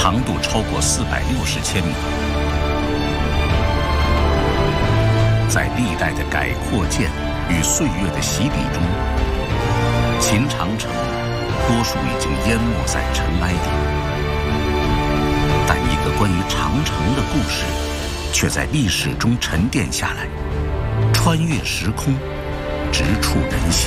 长度超过460千米。在历代的改扩建与岁月的洗礼中，秦长城多数已经淹没在尘埃里，但一个关于长城的故事却在历史中沉淀下来，穿越时空，直触人心。